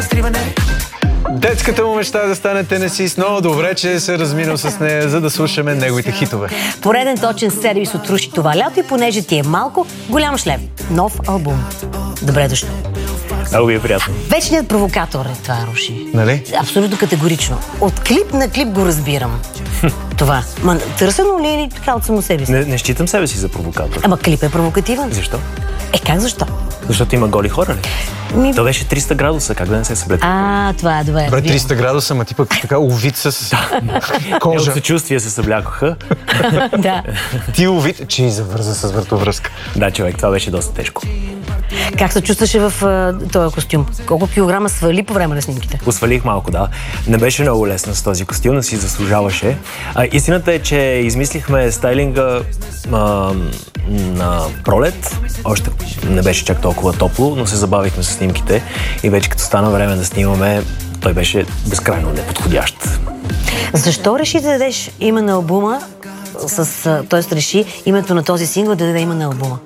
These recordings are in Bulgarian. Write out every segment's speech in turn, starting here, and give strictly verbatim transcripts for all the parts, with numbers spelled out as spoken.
разтриване. Детската му мечта е да стане тенисист, но добре, че се е разминал с нея, за да слушаме неговите хитове. Пореден точен сервис от Руши това лято и понеже ти е малко, голям шлем. Нов албум. Добре дошли. Много ви е приятно. Вечният провокатор е това, Руши. Нали? Абсолютно категорично. От клип на клип го разбирам. Това. Ма търсено ли или така от само себе си? Не, не считам себе си за провокатор. Ама клип е провокативен. Защо? Е, как защо? Защото има голи хора ли? Ми... То беше триста градуса, как да не се съблете? А, това е добре. Добре, триста градуса, ма ти пък така увит с Е, кожа. от съчувствие се съблякоха. Да. Ти увит, че и завърза с въртовръзка. Да, човек, това беше доста тежко. Как се чувстваше в uh, този костюм? Колко килограма свали по време на снимките? Посвалих малко, да. Не беше много лесно с този костюм, но си заслужаваше. А, истината е, че измислихме стайлинга а, на пролет. Още не беше чак толкова топло, но се забавихме с снимките и вече като стана време да снимаме, той беше безкрайно неподходящ. Защо реши да дадеш име на албума, т.е. реши името на този сингъл да даде име на албума?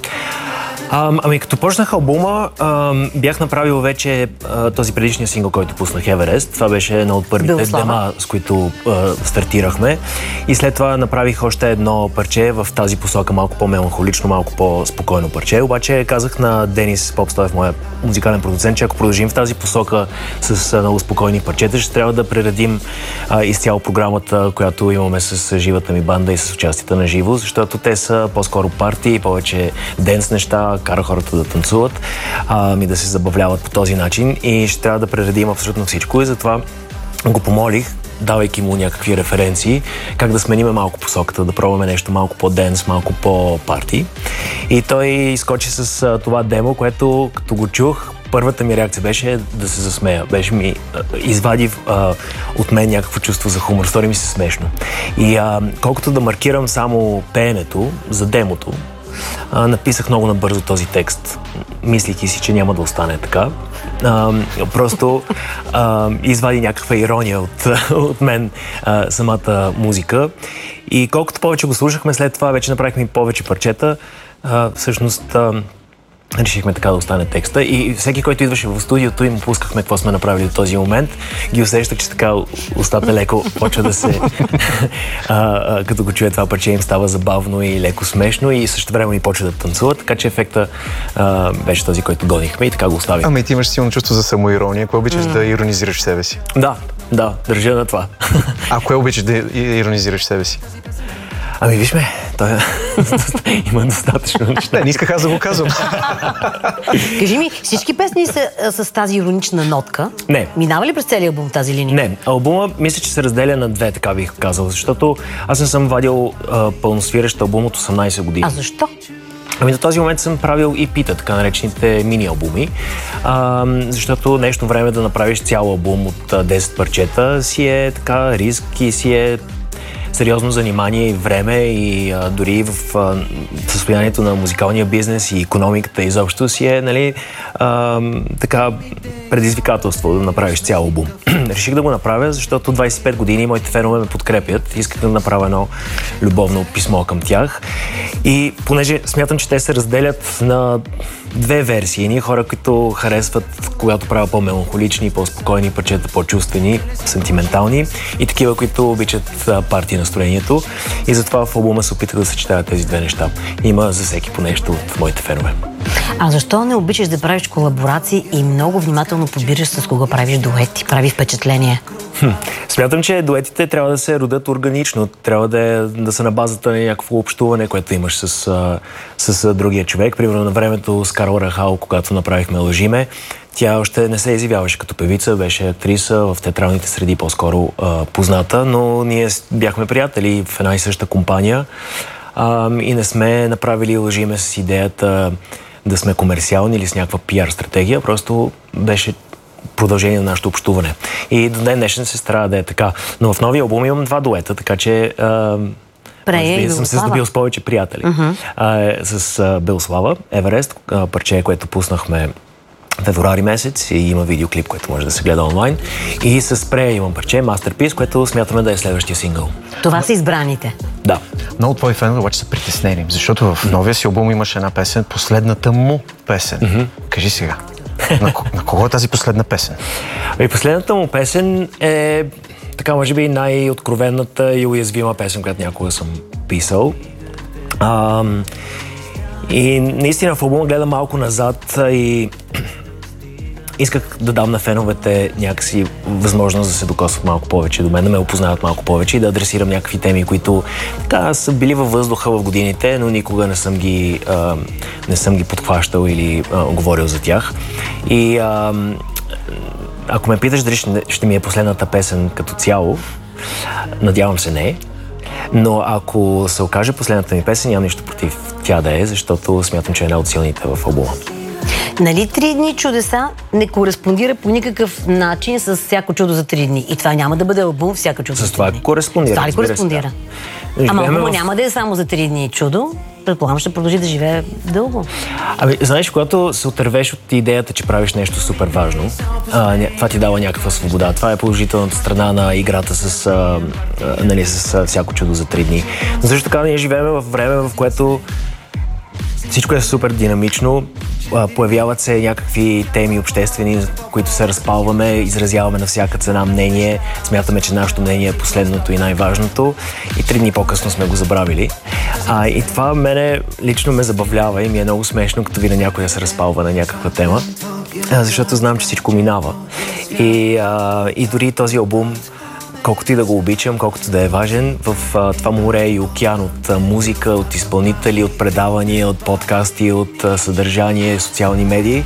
А, ами като почнах албума, а, бях направил вече а, този предишния сингъл, който пуснах, Еверест. Това беше едно от първите Белослава. дема, с които а, стартирахме. И след това направих още едно парче в тази посока, малко по-меланхолично, малко по-спокойно парче. Обаче казах на Денис Попстоев, моя музикален продуцент, че ако продължим в тази посока с а, много спокойни парчета, ще трябва да прередим а, изцяло програмата, която имаме с живата ми банда и с участията на живо, защото те са по-скоро парти, повече денс неща, кара хората да танцуват, а, ми да се забавляват по този начин и ще трябва да прередим абсолютно всичко и затова го помолих, давайки му някакви референции, как да смениме малко посоката, да пробваме нещо малко по-денс, малко по-парти. И той изкочи с а, това демо, което като го чух, първата ми реакция беше да се засмея. Беше ми а, извади а, от мен някакво чувство за хумор. Стори ми се смешно. И а, колкото да маркирам само пеенето за демото, а, написах много набързо този текст, мислейки си, че няма да остане така. А, просто а, извади някаква ирония от, от мен а, самата музика. И колкото повече го слушахме, след това вече направихме и повече парчета. А, всъщност а, решихме така да остане текста и всеки, който идваше в студиото и му пускахме какво сме направили до този момент, ги усещах, че така устата леко почва да се... а, а, като го чуе това парче, им става забавно и леко смешно и също време ни почва да танцуват, така че ефекта а, беше този, който гонихме и така го оставим. Ама и ти имаш силно чувство за самоирония. Кое обичаш mm. да иронизираш себе си? Да, да, държа на това. А кое обичаш да иронизираш себе си? Ами виж ме, той има достатъчно неща. Не, не исках аз да го казвам. Кажи ми, всички песни са а, с тази иронична нотка? Не. Минава ли през целия албум тази линия? Не, албума мисля, че се разделя на две, така бих казал, защото аз не съм вадил а, пълносвирещ албум от осемнайсет години. А защо? Ами до този момент съм правил и пита, така наречените мини-албуми, а, защото днешно време да направиш цял албум от а, десет парчета си е така риск и си е сериозно занимание и време и а, дори в а, състоянието на музикалния бизнес и икономиката изобщо си е, нали, а, така предизвикателство да направиш цял албум. Реших да го направя, защото двайсет и пет години моите фенове ме подкрепят. Исках да направя едно любовно писмо към тях. И понеже смятам, че те се разделят на две версии. Ние хора, които харесват, когато правя по-меланхолични, по-спокойни парчета, по-чувствени, сентиментални и такива, които обичат парти настроението. И затова в албума се опитах да съчетая тези две неща. Има за всеки по нещо от моите фенове. А защо не обичаш да правиш колаборации и много внимателно подбираш с кого правиш дуети? Прави впечатление. Хм. Смятам, че дуетите трябва да се родят органично. Трябва да, е, да са на базата на някакво общуване, което имаш с, с, с другия човек. Примерно на времето с Карла Рахал, когато направихме Лъжиме, тя още не се изявяваше като певица, беше актриса, в театралните среди по-скоро а, позната, но ние бяхме приятели в една и съща компания а, и не сме направили Лъжиме с идеята да сме комерциални или с някаква пиар стратегия, просто беше продължение на нашето общуване. И до ден днешен се старая да е така. Но в новия албум имам два дуета, така че а, Прея и съм се здобил с повече приятели. Uh-huh. А, с а, Белослава, Еверест, а, парче, което пуснахме февруари месец и има видеоклип, който може да се гледа онлайн. И с Прея имам парче, Masterpiece, което смятаме да е следващия сингъл. Това са избраните? Да. Много твои фенове обаче са притеснени, защото в новия си албум имаше една песен, последната му песен. Mm-hmm. Кажи сега. На, на кого е тази последна песен? И последната му песен е така, може би, най-откровенната и уязвима песен, която някога съм писал. А, и наистина в албума гледам малко назад и исках да дам на феновете някакси възможност да се докосват малко повече до мен, да ме опознават малко повече и да адресирам някакви теми, които така са били във въздуха в годините, но никога не съм ги, а, не съм ги подхващал или а, говорил за тях. И а, ако ме питаш дали ще, ще ми е последната песен като цяло, надявам се не. Но ако се окаже последната ми песен, нямам нищо против тя да е, защото смятам, че е една от силните в албума. Нали три дни чудеса не кореспондира по никакъв начин с всяко чудо за три дни? И това няма да бъде албум всяко чудо с за три дни. това кореспондира. Това ли кореспондира? Да. Ама албума в... няма да е само за три дни чудо. Предполагам, ще продължи да живее дълго. Ами, знаеш, когато се отървеш от идеята, че правиш нещо супер важно, а, това ти дава някаква свобода. Това е положителната страна на играта с, а, а, нали, с а, всяко чудо за три дни. Но също така ние живеем в време, в което всичко е супер динамично, появяват се някакви теми обществени, които се разпалваме, изразяваме на всяка цена мнение, смятаме, че нашето мнение е последното и най-важното и три дни по-късно сме го забравили. А, и това мене лично ме забавлява и ми е много смешно, като видя някой да се разпалва на някаква тема, защото знам, че всичко минава. И, а, и дори този албум, колкото и да го обичам, колкото да е важен, в а, това море и океан от а, музика, от изпълнители, от предавания, от подкасти, от а, съдържание, социални медии,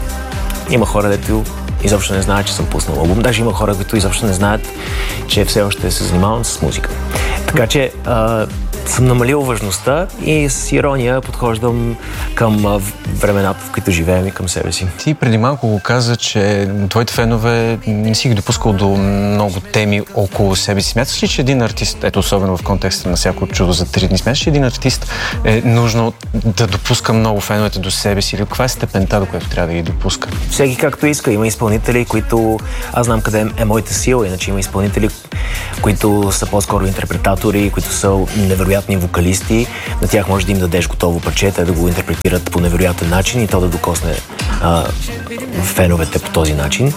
има хора, дето изобщо не знаят, че съм пуснал албум. Даже има хора, които изобщо не знаят, че все още се занимавам с музика. Така че а, съм намалил важността и с ирония подхождам към а, времената, в които живеем и към себе си. Ти преди малко го каза, че твоите фенове не си ги допускал до много теми около себе си. Смяташ ли, че един артист, ето особено в контекста на всяко чудо за три дни, смяташ ли, че един артист е нужно да допуска много феновете до себе си? Или каква е степента, до която трябва да ги допуска? Всеки както иска. Има изпълнители, които... Аз знам къде е моята сила, иначе има изпълнители, които са по-скоро интерпретатори, които са невероятни вокалисти. На тях може да им дадеш готово парче, те да го интерпретират по невероятен начин и то да докосне а, феновете по този начин.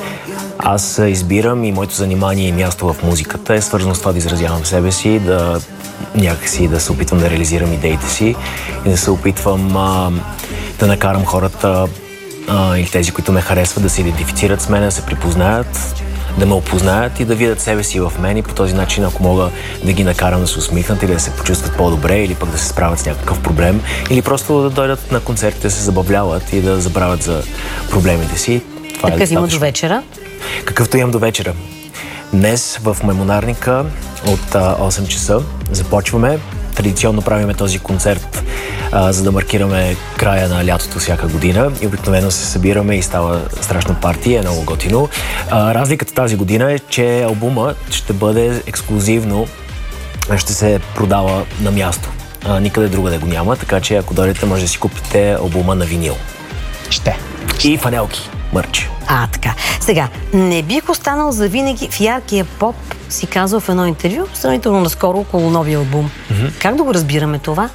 Аз избирам и моето занимание и място в музиката е свързано с това да изразявам себе си, да някакси да се опитвам да реализирам идеите си и да се опитвам а, да накарам хората а, или тези, които ме харесват, да се идентифицират с мен, да се припознаят, да ме опознаят и да видят себе си в мен и по този начин, ако мога да ги накарам да се усмихнат или да се почувстват по-добре или пък да се справят с някакъв проблем или просто да дойдат на концертите, да се забавляват и да забравят за проблемите си. Това Какъв е има до вечера? Какъвто имам до вечера. Днес в Мемонарника от а, осем часа започваме. Традиционно правиме този концерт, а, за да маркираме края на лятото всяка година и обикновено се събираме и става страшна партия, е много готино. А, разликата тази година е, че албумът ще бъде ексклузивно, ще се продава на място. А, никъде другаде го няма, така че ако дойдете, може да си купите албума на винил. Ще. И фанелки, мърч. А, така. Сега, не бих останал завинаги в яркия поп, си казал в едно интервю, сравнително наскоро около новия албум. Mm-hmm. Как да го разбираме това?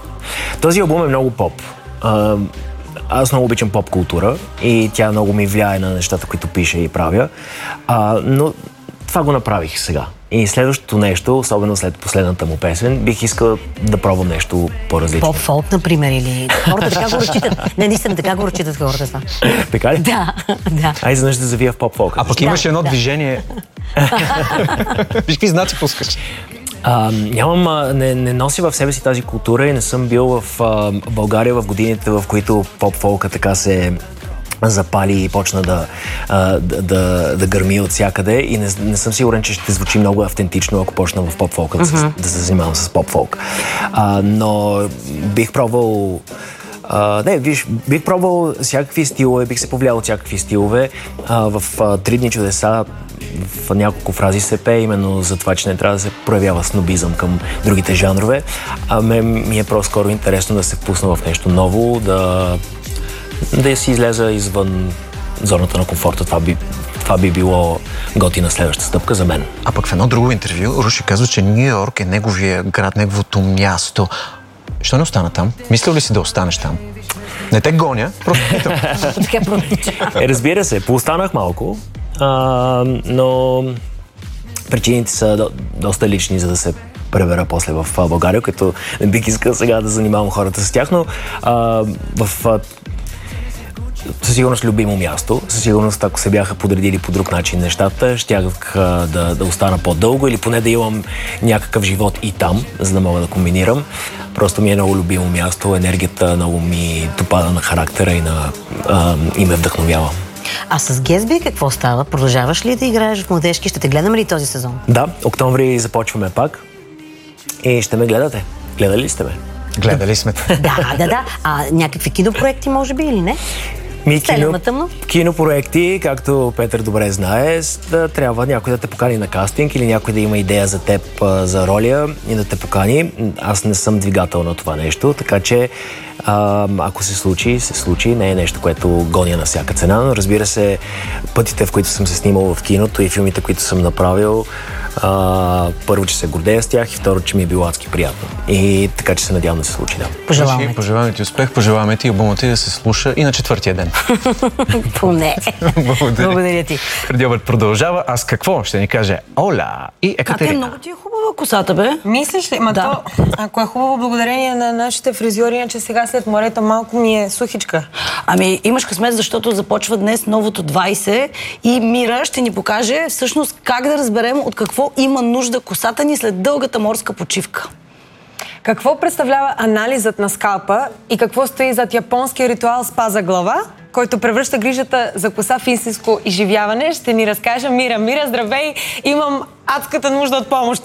Този албум е много поп. А, аз много обичам поп култура и тя много ми влияе на нещата, които пиша и правя. А, но това го направих сега. И следващото нещо, особено след последната му песен, бих искал да пробвам нещо по-различно. Поп-фолк, например, или... Хората така го разчитат. Не, наистина така го разчитат хората това. Така ли? Да, да. Ай, изведнъж да завия в поп-фолка. А пък имаше едно да. движение. Виж какви знаци пускаш. А, нямам, а, не, не нося в себе си тази култура и не съм бил в а, България в годините, в които поп-фолка така се запали и почна да, а, да, да, да гърми от всякъде и не, не съм сигурен, че ще звучи много автентично, ако почна в поп-фолка mm-hmm. да, да се занимавам с поп-фолк. А, но бих пробвал Uh, не, виж, бих пробвал всякакви стилове, бих се повлиял от всякакви стилове. Uh, в uh, Три дни чудеса в няколко фрази се пее именно за това, че не трябва да се проявява снобизъм към другите жанрове. А мен ми е по-скоро интересно да се впусна в нещо ново, да, да си излеза извън зоната на комфорта. Това би, това би било готина следваща стъпка за мен. А пък в едно друго интервю Руши казва, че Ню Йорк е неговия град, неговото място. Що не остана там? Мислил ли си да останеш там? Не те гоня, просто питам. Е, разбира се, поостанах малко, а, но причините са до, доста лични, за да се пребера после в България, като не бих искал сега да занимавам хората с тях, но а, в а, със сигурност любимо място. Със сигурност, ако се бяха подредили по друг начин нещата, щях да, да остана по-дълго или поне да имам някакъв живот и там, за да мога да комбинирам. Просто ми е много любимо място, енергията много ми допада на характера и, на, а, и ме вдъхновява. А с Гесби какво става? Продължаваш ли да играеш в младежки? Ще те гледаме ли този сезон? Да, октомври започваме пак и ще ме гледате. Гледали ли сте ме? Гледали сме. Да, да, да. А някакви кинопроекти може би или не? Ми, кино, кинопроекти, както Петър добре знае, да, трябва някой да те покани на кастинг или някой да има идея за теб, за роля и да те покани. Аз не съм двигател на това нещо, така че а, ако се случи, се случи. Не е нещо, което гоня на всяка цена, но разбира се, пътите, в които съм се снимал в киното и филмите, които съм направил, а, първо, че се гордея с тях и второ, че ми е било адски приятно. И така, че се надявам да се случи, да. Пожелаваме ти. Пожелаваме ти успех, пожелаваме ти албумът ти да се слуша и на четвъртия ден. Поне. Благодаря. Благодаря ти. Преди обед продължава. Аз какво? Ще ни каже Оля и Екатерина. А те много ти е хубава косата, бе. Мислиш ли? Ма да. То, ако е хубаво благодарение на нашите фризьори, иначе сега след морето малко ми е сухичка. Ами имаш късмет, защото започва днес новото двайсет и Мира ще ни покаже всъщност как да разберем от какво има нужда косата ни след дългата морска почивка. Какво представлява анализът на скалпа и какво стои зад японския ритуал спа за глава, който превръща грижата за коса в истинско изживяване, ще ни разкаже Мира. Мира, здравей! Имам адската нужда от помощ.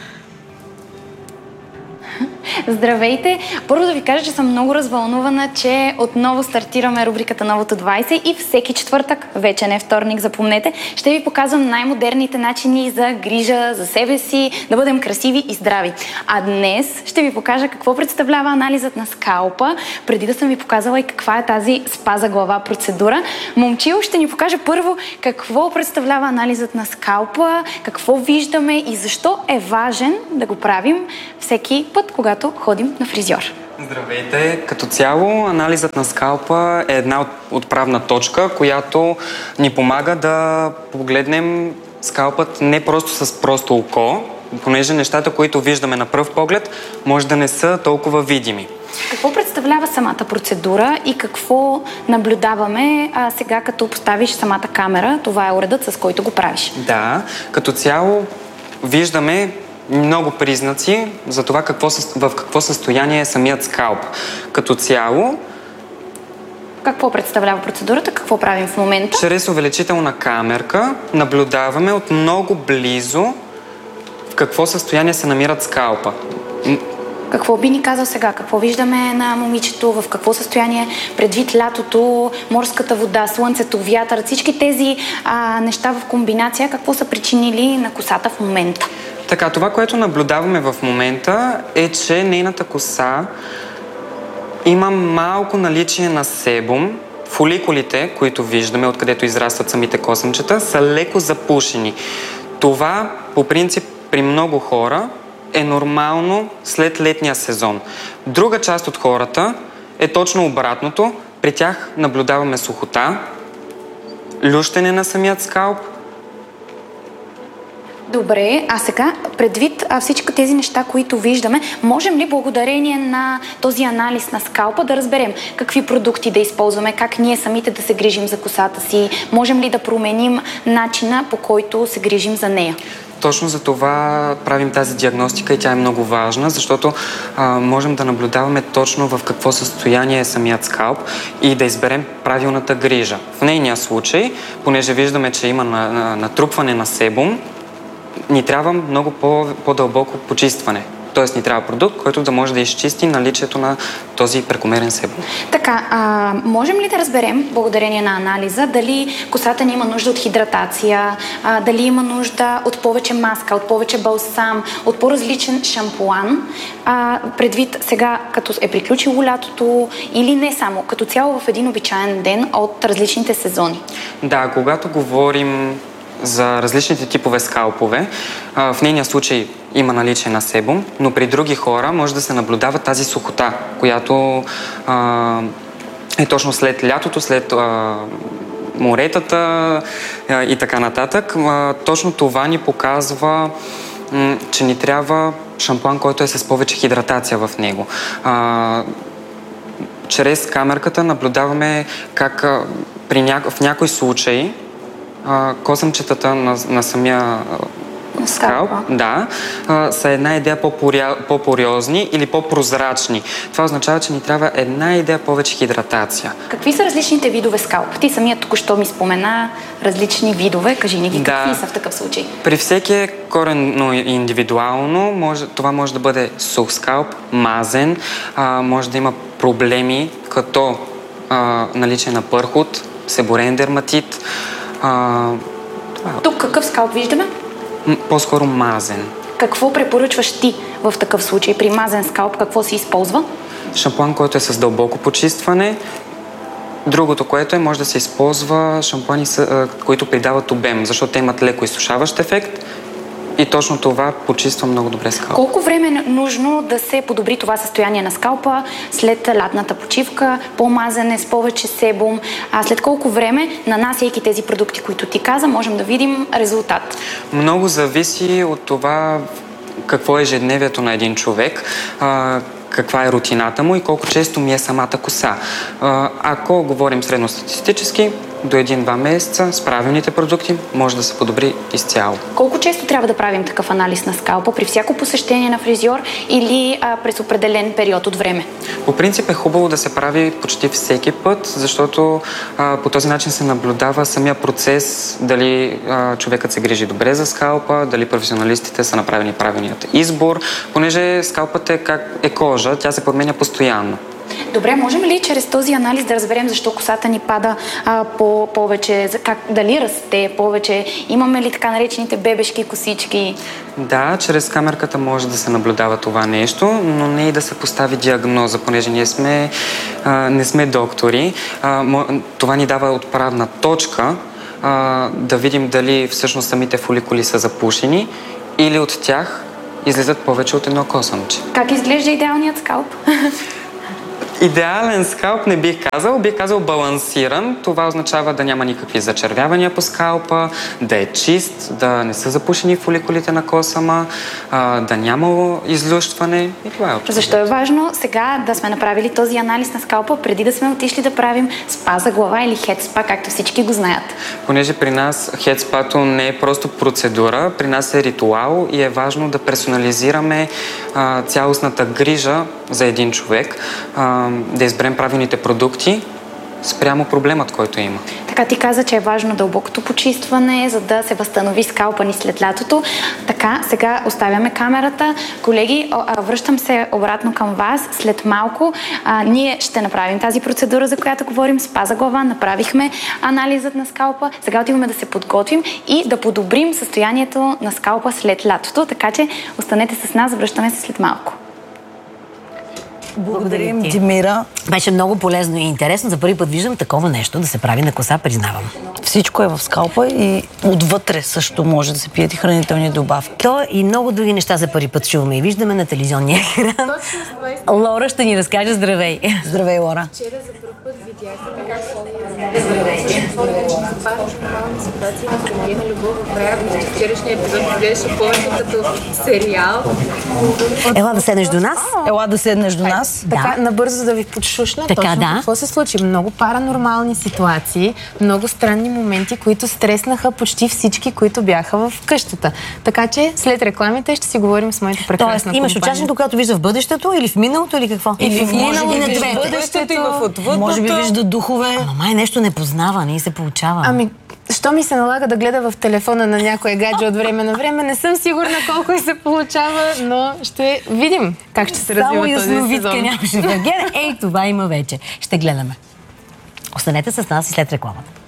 Здравейте! Първо да ви кажа, че съм много развълнувана, че отново стартираме рубриката Новото двайсет и всеки четвъртък, вече не вторник, запомнете, ще ви показвам най-модерните начини за грижа за себе си, да бъдем красиви и здрави. А днес ще ви покажа какво представлява анализът на скалпа, преди да съм ви показала и каква е тази спа за глава процедура. Момчил ще ни покаже първо какво представлява анализът на скалпа, какво виждаме и защо е важен да го правим всеки път, когато ходим на фризьор. Здравейте! Като цяло, анализът на скалпа е една отправна точка, която ни помага да погледнем скалпът не просто с просто око, понеже нещата, които виждаме на пръв поглед, може да не са толкова видими. Какво представлява самата процедура и какво наблюдаваме а, сега, като поставиш самата камера? Това е уредът, с който го правиш. Да, като цяло виждаме много признаци за това какво, в какво състояние е самият скалп. Като цяло... Какво представлява процедурата? Какво правим в момента? Чрез увеличителна камерка наблюдаваме от много близо в какво състояние се намират скалпа. Какво би ни казал сега? Какво виждаме на момичето? В какво състояние? Предвид лятото, морската вода, слънцето, вятър, всички тези а, неща в комбинация, какво са причинили на косата в момента? Така, това, което наблюдаваме в момента е, че нейната коса има малко наличие на себум. Фоликулите, които виждаме, откъдето израстват самите косъмчета, са леко запушени. Това, по принцип, при много хора е нормално след летния сезон. Друга част от хората е точно обратното. При тях наблюдаваме сухота, лющене на самият скалп. Добре, а сега, предвид а, всички тези неща, които виждаме, можем ли благодарение на този анализ на скалпа да разберем какви продукти да използваме, как ние самите да се грижим за косата си, можем ли да променим начина, по който се грижим за нея? Точно за това правим тази диагностика и тя е много важна, защото а, можем да наблюдаваме точно в какво състояние е самият скалп и да изберем правилната грижа. В нейния случай, понеже виждаме, че има на, на, натрупване на себум, ни трябва много по, по-дълбоко почистване. Тоест ни трябва продукт, който да може да изчисти наличието на този прекомерен себум. Така, а, можем ли да разберем, благодарение на анализа, дали косата ни има нужда от хидратация, а, дали има нужда от повече маска, от повече балсам, от по-различен шампуан, а, предвид сега, като е приключило лятото или не само, като цяло в един обичаен ден от различните сезони? Да, когато говорим за различните типове скалпове. А, в нейния случай има наличие на себум, но при други хора може да се наблюдава тази сухота, която а, е точно след лятото, след а, моретата а, и така нататък. А, точно това ни показва, м, че ни трябва шампуан, който е с повече хидратация в него. А, чрез камерката наблюдаваме как а, при ня... в някои случаи а, косъмчетата на, на самия скалп, да, а, са една идея по-поря... по-пориозни или по-прозрачни. Това означава, че ни трябва една идея повече хидратация. Какви са различните видове скалп? Ти самият току-що ми спомена различни видове. Кажи ни ги, да. Какви са в такъв случай? При всеки е коренно индивидуално. Може, това може да бъде сух скалп, мазен, а, може да има проблеми като а, наличие на пърхот, себорен дерматит. А, Тук какъв скалп виждаме? По-скоро мазен. Какво препоръчваш ти в такъв случай? При мазен скалп какво се използва? Шампуан, който е с дълбоко почистване. Другото, което е, може да се използва шампуани, които придават обем, защото те имат леко изсушаващ ефект и точно това почиства много добре скалпа. Колко време е нужно да се подобри това състояние на скалпа след лятната почивка, по-мазане, с повече себум? А след колко време, нанасяйки тези продукти, които ти каза, можем да видим резултат? Много зависи от това какво е ежедневието на един човек, каква е рутината му и колко често ми е самата коса. Ако говорим средностатистически, до един-два месеца с правилните продукти може да се подобри изцяло. Колко често трябва да правим такъв анализ на скалпа? При всяко посещение на фризьор или а, през определен период от време? По принцип е хубаво да се прави почти всеки път, защото а, по този начин се наблюдава самия процес, дали а, човекът се грижи добре за скалпа, дали професионалистите са направени правилният избор, понеже скалпът е как е кожа, тя се променя постоянно. Добре, можем ли чрез този анализ да разберем защо косата ни пада а, по повече, как, дали расте повече, имаме ли така наречените бебешки косички? Да, чрез камерката може да се наблюдава това нещо, но не и да се постави диагноза, понеже ние сме, а, не сме доктори. А, това ни дава отправна точка а, да видим дали всъщност самите фоликули са запушени или от тях излизат повече от едно косъмче. Как изглежда идеалният скалп? Идеален скалп не бих казал, бих казал балансиран. Това означава да няма никакви зачервявания по скалпа, да е чист, да не са запушени фоликулите на косъма, да няма излющване и това е общо. Защо е важно сега да сме направили този анализ на скалпа, преди да сме отишли да правим спа за глава или хед спа, както всички го знаят? Понеже при нас хед спато не е просто процедура, при нас е ритуал и е важно да персонализираме а, цялостната грижа за един човек, а, да изберем правилните продукти спрямо проблемът, който има. Така ти каза, че е важно дълбокото почистване, за да се възстанови скалпа ни след лятото. Така, сега оставяме камерата. Колеги, връщам се обратно към вас. След малко а, ние ще направим тази процедура, за която говорим, спа за глава. Направихме анализът на скалпа. Сега отиваме да се подготвим и да подобрим състоянието на скалпа след лятото. Така че останете с нас, връщаме се след малко. Благодарим, Димира. Беше много полезно и интересно. За първи път виждам такова нещо да се прави на коса, признавам. Всичко е в скалпа и отвътре също може да се пият и хранителни добавки. То и много други неща за първи път чуваме и виждаме на телевизионния екран. Лора ще ни разкаже. Здравей. Здравей, Лора. Вчера за първ път видях как нормална ситуация на премиена любов в рая. Вчерашния епизод изглеждаше повече като сериал. Ела да седнеш до нас. Ела да седнеш до нас. Така, да. Набързо да ви подшушна. Така, точно да. Какво се случи? Много паранормални ситуации, много странни моменти, които стреснаха почти всички, които бяха в къщата. Така че след рекламите ще си говорим с моите прекрасна Тоест, имаш участието, която вижда в бъдещето или в миналото, или какво? Или в миналото, и на в бъдещето, и в отвъдното. Може би вижда духове. Ама май нещо не познава, не се получава. Ами, що ми се налага да гледа в телефона на някоя гадже от време на време, не съм сигурна колко и се получава, но ще видим как ще се развива този сезон. Само ясновидка нямаше в Ген. Ей, това има вече. Ще гледаме. Останете с нас и след рекламата.